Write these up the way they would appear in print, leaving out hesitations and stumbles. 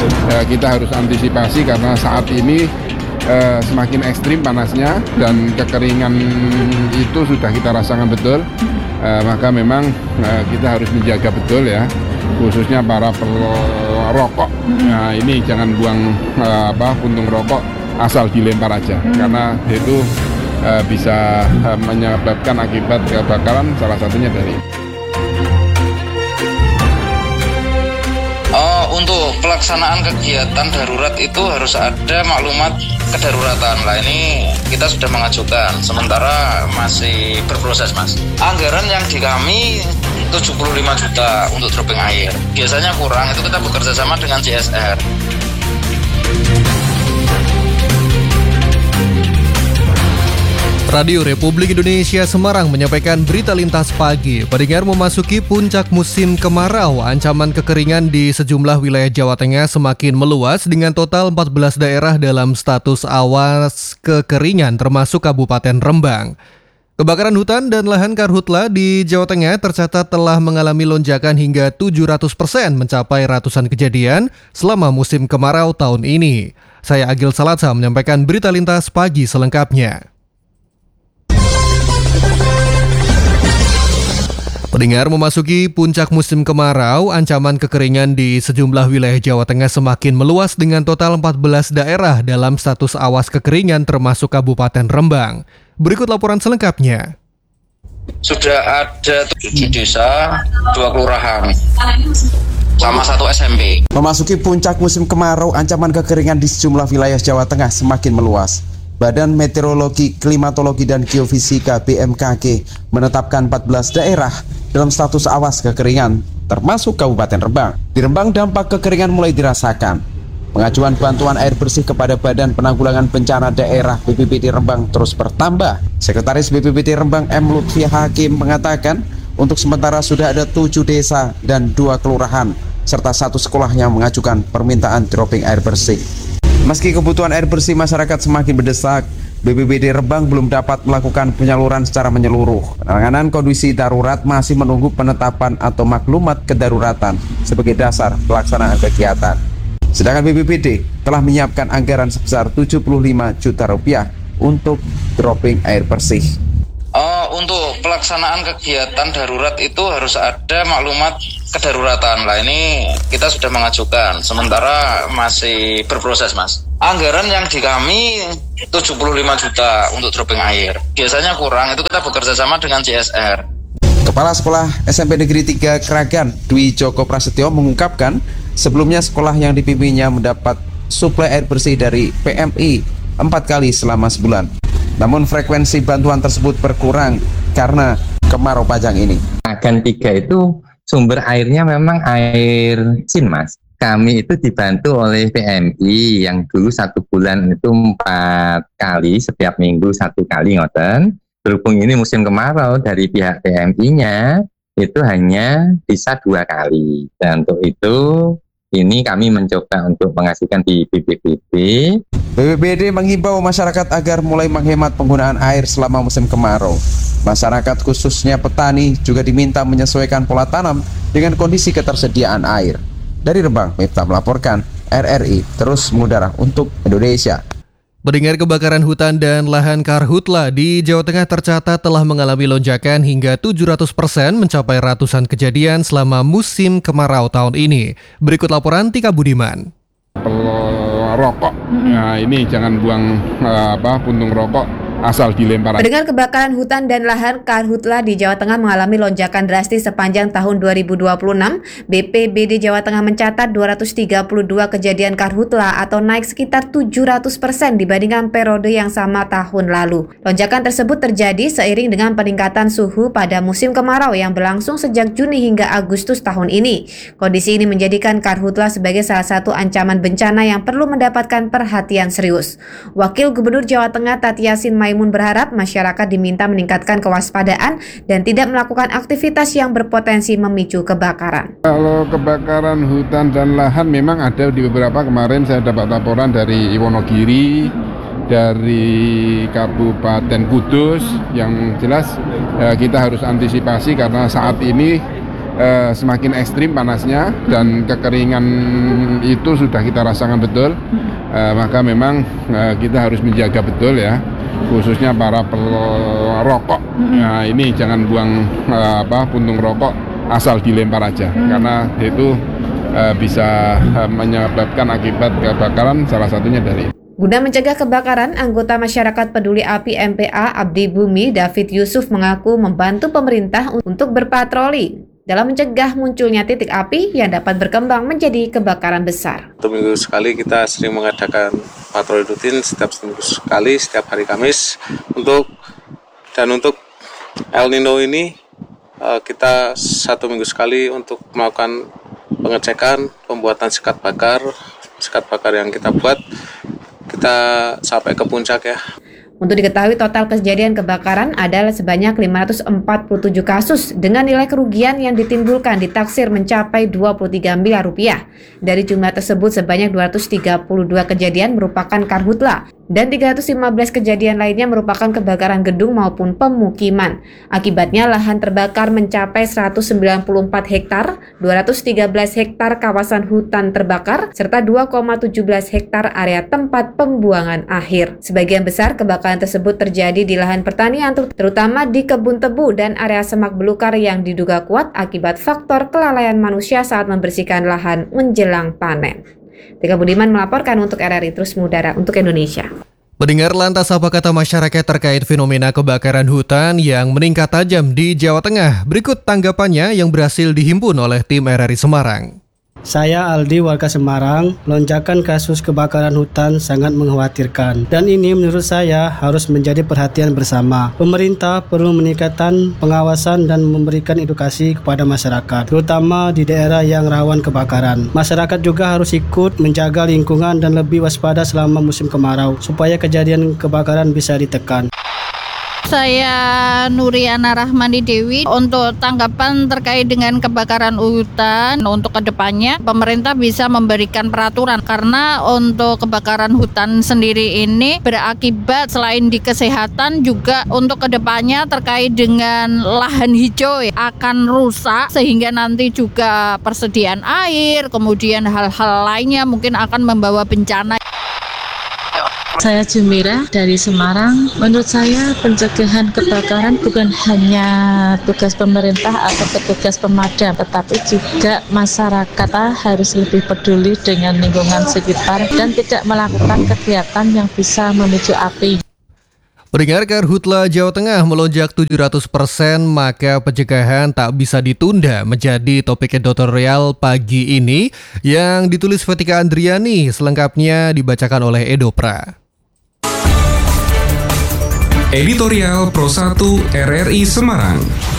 kita harus antisipasi karena saat ini semakin ekstrim panasnya dan kekeringan itu sudah kita rasakan betul. Maka memang kita harus menjaga betul ya, khususnya para perokok. Nah, ini jangan buang puntung rokok asal dilempar aja, karena itu bisa menyebabkan akibat kebakaran, salah satunya dari. Untuk pelaksanaan kegiatan darurat itu harus ada maklumat kedaruratan. Lah ini kita sudah mengajukan, sementara masih berproses, Mas. Anggaran yang di kami 75 juta untuk dropping air. Biasanya kurang, itu kita bekerja sama dengan CSR. Radio Republik Indonesia Semarang menyampaikan berita lintas pagi. Pendengar, memasuki puncak musim kemarau, ancaman kekeringan di sejumlah wilayah Jawa Tengah semakin meluas dengan total 14 daerah dalam status awas kekeringan termasuk Kabupaten Rembang. Kebakaran hutan dan lahan karhutla di Jawa Tengah tercatat telah mengalami lonjakan hingga 700% mencapai ratusan kejadian selama musim kemarau tahun ini. Saya Agil Salatsa menyampaikan berita lintas pagi selengkapnya. Pendengar, memasuki puncak musim kemarau, ancaman kekeringan di sejumlah wilayah Jawa Tengah semakin meluas dengan total 14 daerah dalam status awas kekeringan termasuk Kabupaten Rembang. Berikut laporan selengkapnya. Sudah ada 7 desa, 2 kelurahan, sama 1 SMP. Memasuki puncak musim kemarau, ancaman kekeringan di sejumlah wilayah Jawa Tengah semakin meluas. Badan Meteorologi, Klimatologi, dan Geofisika BMKG menetapkan 14 daerah dalam status awas kekeringan, termasuk Kabupaten Rembang. Di Rembang, dampak kekeringan mulai dirasakan. Pengajuan bantuan air bersih kepada Badan Penanggulangan Bencana Daerah BPBD Rembang terus bertambah. Sekretaris BPBD Rembang M. Lutfi Hakim mengatakan, untuk sementara sudah ada 7 desa dan 2 kelurahan, serta 1 sekolah yang mengajukan permintaan dropping air bersih. Meski kebutuhan air bersih masyarakat semakin mendesak, BPBD Rembang belum dapat melakukan penyaluran secara menyeluruh. Penanganan kondisi darurat masih menunggu penetapan atau maklumat kedaruratan sebagai dasar pelaksanaan kegiatan. Sedangkan BPBD telah menyiapkan anggaran sebesar 75 juta rupiah untuk dropping air bersih. Untuk pelaksanaan kegiatan darurat itu harus ada maklumat kedaruratan. Lah ini kita sudah mengajukan, sementara masih berproses, Mas. Anggaran yang di kami 75 juta untuk dropping air. Biasanya kurang, itu kita bekerja sama dengan CSR. Kepala Sekolah SMP Negeri 3 Kragan, Dwi Joko Prasetyo, mengungkapkan sebelumnya sekolah yang dipimpinnya mendapat suplai air bersih dari PMI 4 kali selama sebulan. Namun frekuensi bantuan tersebut berkurang karena kemarau panjang ini. Kragan 3 itu sumber airnya memang air sin, Mas. Kami itu dibantu oleh PMI yang dulu 1 bulan itu 4 kali, setiap minggu 1 kali ngoten. Berhubung ini musim kemarau, dari pihak PMI-nya itu hanya bisa 2 kali. Dan untuk itu ini kami mencoba untuk mengasihkan di BPBD. BPBD menghimbau masyarakat agar mulai menghemat penggunaan air selama musim kemarau. Masyarakat khususnya petani juga diminta menyesuaikan pola tanam dengan kondisi ketersediaan air. Dari Rembang, Miftah melaporkan, RRI terus mengudara untuk Indonesia. Pendengar, kebakaran hutan dan lahan karhutla di Jawa Tengah tercatat telah mengalami lonjakan hingga 700% mencapai ratusan kejadian selama musim kemarau tahun ini. Berikut laporan Tika Budiman. Rokok. Nah, ini jangan buang puntung rokok asal dilempar. Pendengar, kebakaran hutan dan lahan karhutla di Jawa Tengah mengalami lonjakan drastis sepanjang tahun 2026. BPBD Jawa Tengah mencatat 232 kejadian karhutla atau naik sekitar 700% dibandingkan periode yang sama tahun lalu. Lonjakan tersebut terjadi seiring dengan peningkatan suhu pada musim kemarau yang berlangsung sejak Juni hingga Agustus tahun ini. Kondisi ini menjadikan karhutla sebagai salah satu ancaman bencana yang perlu mendapatkan perhatian serius. Wakil Gubernur Jawa Tengah Tati Yassin Maimun berharap masyarakat diminta meningkatkan kewaspadaan dan tidak melakukan aktivitas yang berpotensi memicu kebakaran. Kalau kebakaran hutan dan lahan memang ada di beberapa, kemarin saya dapat laporan dari Wonogiri, dari Kabupaten Kudus, yang jelas kita harus antisipasi karena saat ini semakin ekstrim panasnya dan kekeringan itu sudah kita rasakan betul, maka memang kita harus menjaga betul ya, khususnya para perokok. Nah, ini jangan buang puntung rokok asal dilempar aja, karena itu bisa menyebabkan akibat kebakaran, salah satunya dari. Guna mencegah kebakaran, anggota masyarakat peduli api MPA Abdi Bumi David Yusuf mengaku membantu pemerintah untuk berpatroli dalam mencegah munculnya titik api yang dapat berkembang menjadi kebakaran besar. Satu minggu sekali kita sering mengadakan patroli rutin setiap minggu sekali, setiap hari Kamis. Untuk El Nino ini kita 1 minggu sekali untuk melakukan pengecekan, pembuatan sekat bakar yang kita buat. Kita sampai ke puncak ya. Untuk diketahui total kejadian kebakaran adalah sebanyak 547 kasus dengan nilai kerugian yang ditimbulkan ditaksir mencapai 23 miliar rupiah. Dari jumlah tersebut sebanyak 232 kejadian merupakan karhutla dan 315 kejadian lainnya merupakan kebakaran gedung maupun pemukiman. Akibatnya lahan terbakar mencapai 194 hektar, 213 hektar kawasan hutan terbakar, serta 2,17 hektar area tempat pembuangan akhir. Sebagian besar kebakaran tersebut terjadi di lahan pertanian, terutama di kebun tebu dan area semak belukar yang diduga kuat akibat faktor kelalaian manusia saat membersihkan lahan menjelang panen. Tika Budiman melaporkan untuk RRI Terus Mengudara untuk Indonesia. Mendengar lantas apa kata masyarakat terkait fenomena kebakaran hutan yang meningkat tajam di Jawa Tengah? Berikut tanggapannya yang berhasil dihimpun oleh tim RRI Semarang. Saya Aldi, warga Semarang. Lonjakan kasus kebakaran hutan sangat mengkhawatirkan. Dan ini menurut saya harus menjadi perhatian bersama. Pemerintah perlu meningkatkan pengawasan dan memberikan edukasi kepada masyarakat, terutama di daerah yang rawan kebakaran. Masyarakat juga harus ikut menjaga lingkungan dan lebih waspada selama musim kemarau, supaya kejadian kebakaran bisa ditekan. Saya Nuriana Rahmani Dewi. Untuk tanggapan terkait dengan kebakaran hutan, untuk kedepannya pemerintah bisa memberikan peraturan, karena untuk kebakaran hutan sendiri ini berakibat selain di kesehatan juga untuk kedepannya terkait dengan lahan hijau akan rusak, sehingga nanti juga persediaan air, kemudian hal-hal lainnya mungkin akan membawa bencana. Saya Jumira dari Semarang. Menurut saya pencegahan kebakaran bukan hanya tugas pemerintah atau petugas pemadam, tetapi juga masyarakat harus lebih peduli dengan lingkungan sekitar dan tidak melakukan kegiatan yang bisa memicu api. Pendengar, Karhutla Jawa Tengah melonjak 700%, maka pencegahan tak bisa ditunda menjadi topik editorial pagi ini yang ditulis Vetika Andriani, selengkapnya dibacakan oleh Edopra. Editorial Pro 1 RRI Semarang.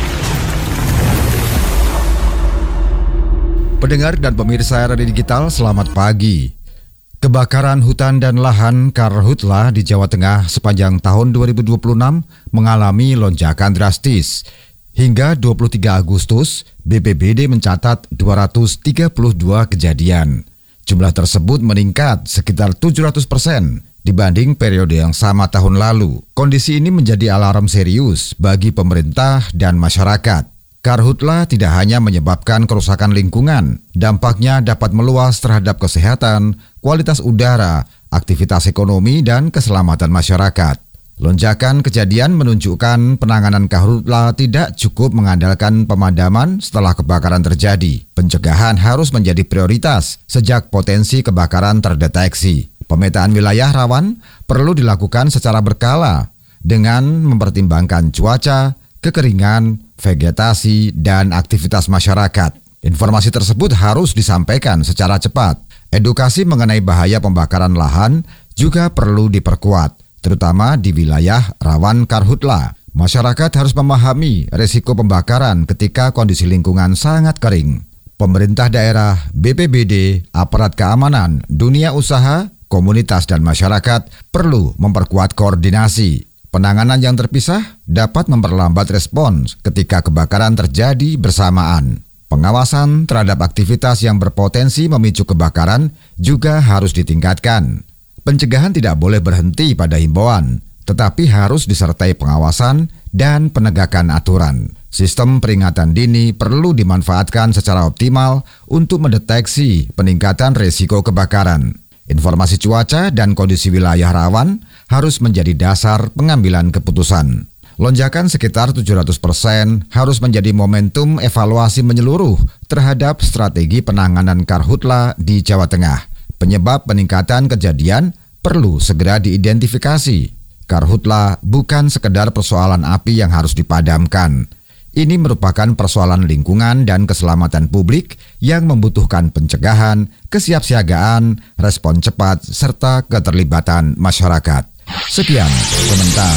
Pendengar dan pemirsa RRI Digital, selamat pagi. Kebakaran hutan dan lahan Karhutla di Jawa Tengah sepanjang tahun 2026 mengalami lonjakan drastis. Hingga 23 Agustus, BPBD mencatat 232 kejadian. Jumlah tersebut meningkat sekitar 700% dibanding periode yang sama tahun lalu. Kondisi ini menjadi alarm serius bagi pemerintah dan masyarakat. Karhutla tidak hanya menyebabkan kerusakan lingkungan, dampaknya dapat meluas terhadap kesehatan, kualitas udara, aktivitas ekonomi, dan keselamatan masyarakat. Lonjakan kejadian menunjukkan penanganan Karhutla tidak cukup mengandalkan pemadaman setelah kebakaran terjadi. Pencegahan harus menjadi prioritas sejak potensi kebakaran terdeteksi. Pemetaan wilayah rawan perlu dilakukan secara berkala dengan mempertimbangkan cuaca, kekeringan, vegetasi, dan aktivitas masyarakat. Informasi tersebut harus disampaikan secara cepat. Edukasi mengenai bahaya pembakaran lahan juga perlu diperkuat, terutama di wilayah rawan Karhutla. Masyarakat harus memahami risiko pembakaran ketika kondisi lingkungan sangat kering. Pemerintah daerah, BPBD, aparat keamanan, dunia usaha, komunitas dan masyarakat perlu memperkuat koordinasi. Penanganan yang terpisah dapat memperlambat respons ketika kebakaran terjadi bersamaan. Pengawasan terhadap aktivitas yang berpotensi memicu kebakaran juga harus ditingkatkan. Pencegahan tidak boleh berhenti pada himbauan, tetapi harus disertai pengawasan dan penegakan aturan. Sistem peringatan dini perlu dimanfaatkan secara optimal untuk mendeteksi peningkatan risiko kebakaran. Informasi cuaca dan kondisi wilayah rawan harus menjadi dasar pengambilan keputusan. Lonjakan sekitar 700% harus menjadi momentum evaluasi menyeluruh terhadap strategi penanganan karhutla di Jawa Tengah. Penyebab peningkatan kejadian perlu segera diidentifikasi. Karhutla bukan sekedar persoalan api yang harus dipadamkan. Ini merupakan persoalan lingkungan dan keselamatan publik yang membutuhkan pencegahan, kesiapsiagaan, respon cepat, serta keterlibatan masyarakat. Sekian komentar.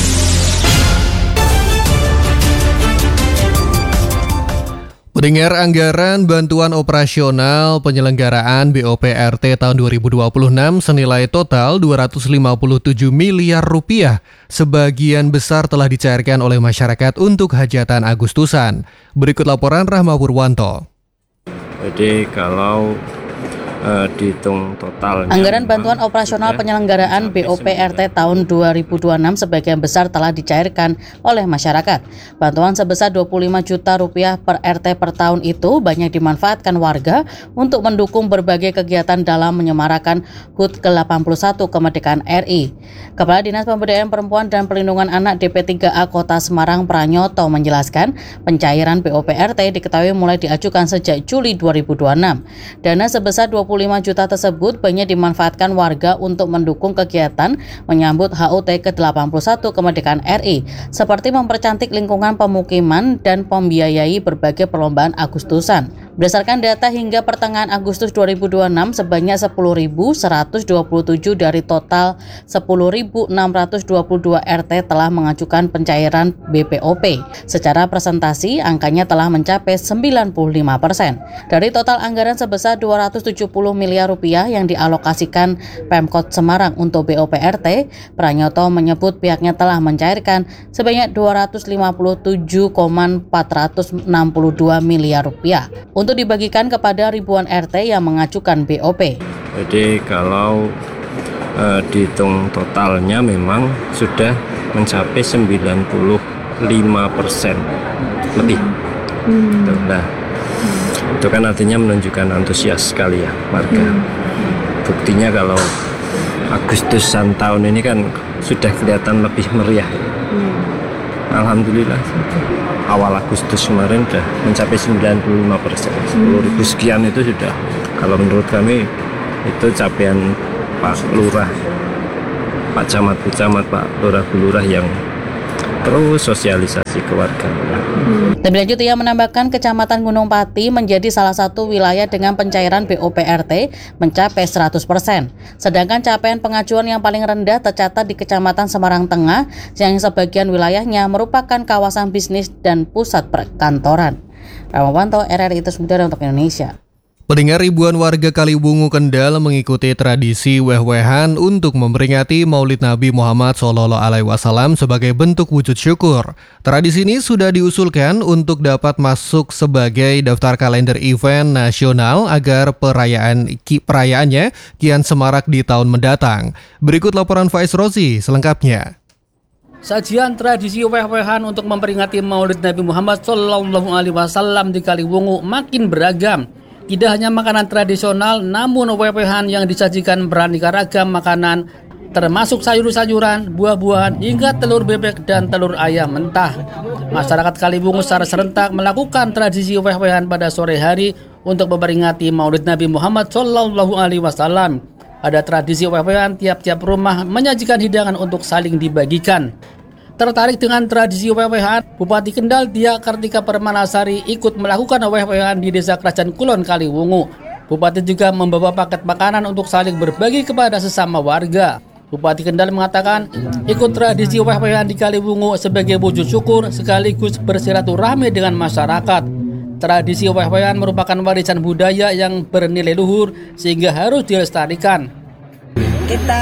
Pendengar, anggaran bantuan operasional penyelenggaraan BOPRT tahun 2026 senilai total 257 miliar rupiah. Sebagian besar telah dicairkan oleh masyarakat untuk hajatan Agustusan. Berikut laporan Rahma Purwanto. Jadi kalau dihitung totalnya, anggaran bantuan operasional penyelenggaraan BOPRT tahun 2026 sebagian besar telah dicairkan oleh masyarakat. Bantuan sebesar 25 juta rupiah per RT per tahun itu banyak dimanfaatkan warga untuk mendukung berbagai kegiatan dalam menyemarakan HUT ke-81 kemerdekaan RI. Kepala Dinas Pemberdayaan Perempuan dan Perlindungan Anak DP3A Kota Semarang Pranyoto menjelaskan, pencairan BOPRT diketahui mulai diajukan sejak Juli 2026. Dana sebesar 25 juta tersebut banyak dimanfaatkan warga untuk mendukung kegiatan menyambut HUT ke-81 kemerdekaan RI, seperti mempercantik lingkungan pemukiman dan membiayai berbagai perlombaan Agustusan. Berdasarkan data hingga pertengahan Agustus 2026, sebanyak 10.127 dari total 10.622 RT telah mengajukan pencairan BPOP. Secara presentasi, angkanya telah mencapai 95%. Dari total anggaran sebesar 270 miliar rupiah yang dialokasikan Pemkot Semarang untuk BOPRT, Pranyoto menyebut pihaknya telah mencairkan sebanyak 257,462 miliar rupiah untuk dibagikan kepada ribuan RT yang mengajukan BOP. Jadi kalau dihitung totalnya memang sudah mencapai 95% lebih. Nah, itu kan artinya menunjukkan antusias sekali ya warga. Buktinya kalau Agustusan tahun ini kan sudah kelihatan lebih meriah. Alhamdulillah awal Agustus kemarin sudah mencapai 95%. 10.000 sekian itu sudah, kalau menurut kami itu capaian Pak Lurah, Pak Camat, Bu Camat, Pak Lurah, Bu Lurah yang terus sosialisasi ke warga. Lebih lanjut, ia menambahkan Kecamatan Gunung Pati menjadi salah satu wilayah dengan pencairan BOPRT mencapai 100%. Sedangkan capaian pengajuan yang paling rendah tercatat di Kecamatan Semarang Tengah yang sebagian wilayahnya merupakan kawasan bisnis dan pusat perkantoran. Rahmawanto, RRI Terus untuk Indonesia. Pendengar, ribuan warga Kaliwungu Kendal mengikuti tradisi weh-wehan untuk memperingati Maulid Nabi Muhammad SAW sebagai bentuk wujud syukur. Tradisi ini sudah diusulkan untuk dapat masuk sebagai daftar kalender event nasional agar perayaannya kian semarak di tahun mendatang. Berikut laporan Faiz Rozi selengkapnya. Sajian tradisi weh-wehan untuk memperingati Maulid Nabi Muhammad SAW di Kaliwungu makin beragam. Tidak hanya makanan tradisional, namun weh-wehan yang disajikan beraneka ragam makanan, termasuk sayur-sayuran, buah-buahan, hingga telur bebek dan telur ayam mentah. Masyarakat Kaliwungu secara serentak melakukan tradisi weh-wehan pada sore hari untuk memperingati Maulid Nabi Muhammad SAW. Ada tradisi weh-wehan, tiap-tiap rumah menyajikan hidangan untuk saling dibagikan. Tertarik dengan tradisi weh-wehan, Bupati Kendal Dia Kartika Permanasari ikut melakukan weh-wehan di Desa Kerajaan Kulon Kaliwungu. Bupati juga membawa paket makanan untuk saling berbagi kepada sesama warga. Bupati Kendal mengatakan ikut tradisi weh-wehan di Kaliwungu sebagai wujud syukur sekaligus bersilaturahmi dengan masyarakat. Tradisi weh-wehan merupakan warisan budaya yang bernilai luhur sehingga harus dilestarikan. Kita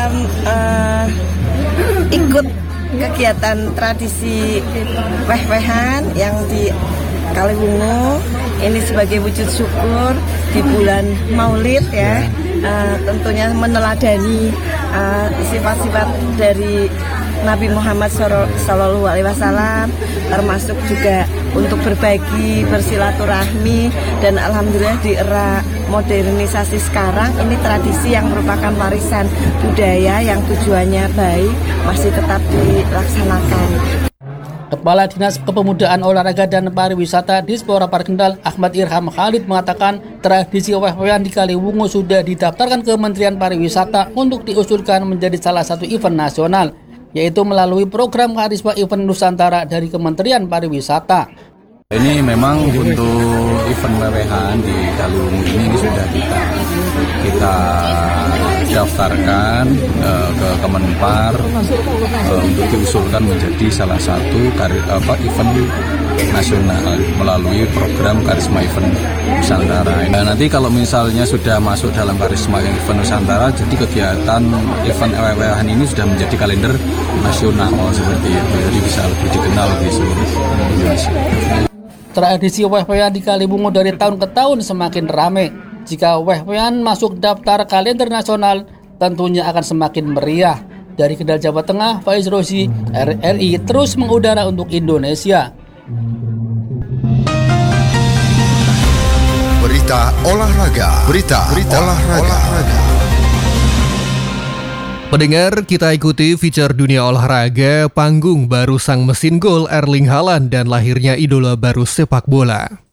ikut kegiatan tradisi weh-wehan yang Kaliwungu ini sebagai wujud syukur di bulan Maulid ya. Tentunya meneladani sifat-sifat dari Nabi Muhammad SAW, termasuk juga untuk berbagi, bersilaturahmi, dan alhamdulillah di era modernisasi sekarang ini tradisi yang merupakan warisan budaya yang tujuannya baik masih tetap dilaksanakan. Kepala Dinas Kepemudaan, Olahraga dan Pariwisata Dispora Parkendal Ahmad Irham Khalid mengatakan tradisi weh-wehan di Kaliwungu sudah didaftarkan ke Kementerian Pariwisata untuk diusulkan menjadi salah satu event nasional, yaitu melalui program Karisma Event Nusantara dari Kementerian Pariwisata. Ini memang untuk event wewehan di Kaliwungu ini sudah kita daftarkan ke Kemenpar untuk diusulkan menjadi salah satu event nasional melalui program Karisma Event Nusantara. Nah, nanti kalau misalnya sudah masuk dalam Karisma Event Nusantara, jadi kegiatan event wewehan ini sudah menjadi kalender nasional seperti itu, jadi bisa lebih dikenal di seluruh Indonesia. Tradisi weh-wehan di Kaliwungu dari tahun ke tahun semakin ramai. Jika weh-wehan masuk daftar kalender nasional, tentunya akan semakin meriah. Dari Kendal, Jawa Tengah, Faiz Rozi, RRI terus mengudara untuk Indonesia. Berita olahraga. Berita olahraga. Pendengar, kita ikuti feature dunia olahraga, panggung baru sang mesin gol Erling Haaland dan lahirnya idola baru sepak bola.